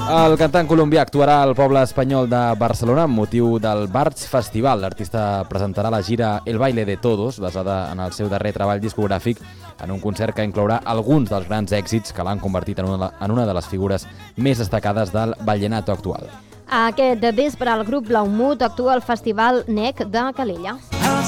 El cantant colombià actuarà al poble espanyol de Barcelona amb motiu del Barts Festival. L'artista presentarà la gira El baile de todos, basada en el seu darrer treball discogràfic, en un concert que inclourà alguns dels grans èxits que l'han convertit en una de les figures més destacades del vallenato actual. Aquest vespre el grup Blaumut actua al Festival NEC de Calella.